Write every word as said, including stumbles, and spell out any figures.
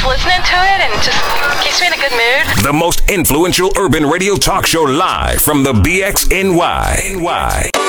just listening to it and just keeps me in a good mood. The most influential urban radio talk show live from the B X N Y.